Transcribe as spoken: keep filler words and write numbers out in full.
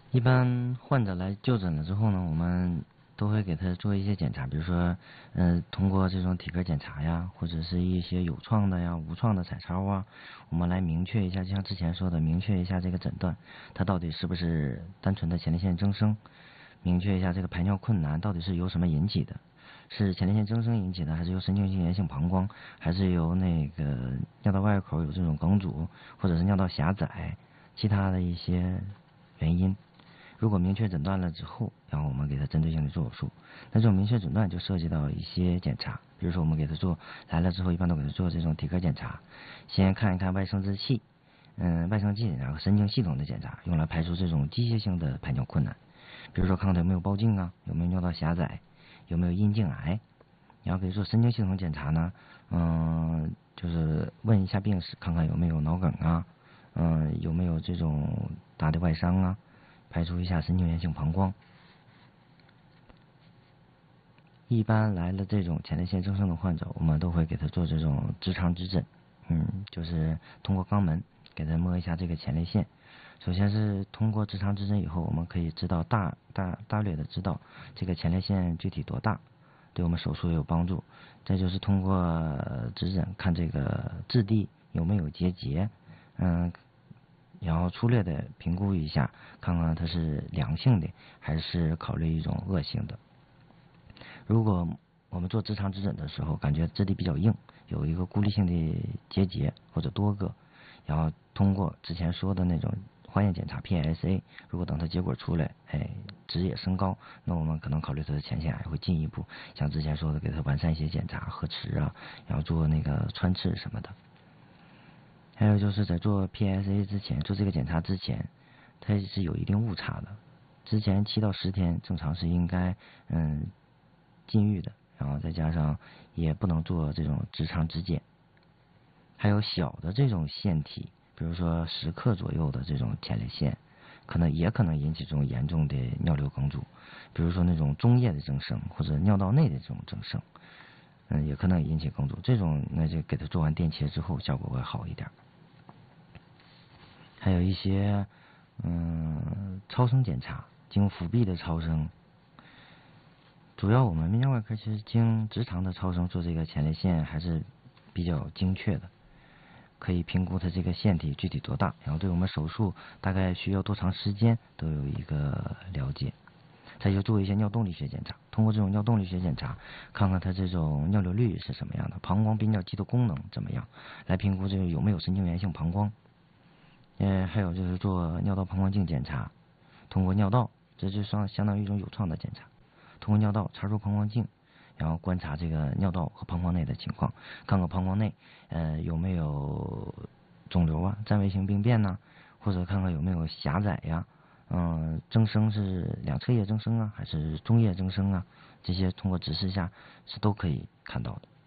一般患者来就诊了之后呢，我们都会给他做一些检查，比如说，嗯、通过这种体格检查呀，或者是一些有创的呀、无创的彩超啊，我们来明确一下，就像之前说的，明确一下这个诊断，它到底是不是单纯的前列腺增生，明确一下这个排尿困难到底是由什么引起的，是前列腺增生引起的，还是由神经性炎性膀胱，还是由那个尿道外口有这种梗阻，或者是尿道狭窄，其他的一些原因。如果明确诊断了之后，然后我们给他针对性的做手术。那这种明确诊断就涉及到一些检查，比如说我们给他做来了之后，一般都给他做这种体格检查，先看一看外生殖器，嗯，外生器，然后神经系统的检查，用来排除这种机械性的排尿困难。比如说看看他有没有包茎啊，有没有尿道狭窄，有没有阴茎癌。然后给他做神经系统检查呢，嗯，就是问一下病史，看看有没有脑梗啊，嗯，有没有这种大的外伤啊。排除一下神经炎性膀胱。一般来了这种前列腺增生的患者，我们都会给他做这种直肠指诊，嗯，就是通过肛门给他摸一下这个前列腺。首先是通过直肠指诊以后，我们可以知道大大大略的知道这个前列腺具体多大，对我们手术也有帮助。再就是通过指诊看这个质地有没有结节，嗯。然后粗略的评估一下，看看它是良性的还是考虑一种恶性的。如果我们做直肠指诊的时候，感觉质地比较硬，有一个孤立性的结节或者多个，然后通过之前说的那种化验检查 P S A， 如果等它结果出来，哎，值也升高，那我们可能考虑它的前腺癌会进一步，像之前说的给它完善些检查、核磁啊，然后做那个穿刺什么的。还有就是在做 P S A 之前，做这个检查之前，它是有一定误差的。之前七到十天正常是应该嗯禁欲的，然后再加上也不能做这种直肠指检。还有小的这种腺体，比如说十克左右的这种前列腺，可能也可能引起这种严重的尿流梗阻，比如说那种中叶的增生或者尿道内的这种增生，嗯，也可能引起梗阻。这种那就给他做完电切之后，效果会好一点。还有一些嗯超声检查，经腹壁的超声，主要我们泌尿外科其实经直肠的超声做这个前列腺还是比较精确的，可以评估它这个腺体具体多大，然后对我们手术大概需要多长时间都有一个了解。再就做一些尿动力学检查，通过这种尿动力学检查，看看它这种尿流率是什么样的，膀胱憋尿肌的功能怎么样，来评估这个有没有神经炎性膀胱。嗯，还有就是做尿道膀胱镜检查，通过尿道，这就相相当于一种有创的检查，通过尿道插入膀胱镜，然后观察这个尿道和膀胱内的情况，看看膀胱内呃有没有肿瘤啊、占位性病变呐、啊，或者看看有没有狭窄呀、嗯、呃，增生是两侧叶增生啊，还是中叶增生啊，这些通过指示下是都可以看到的。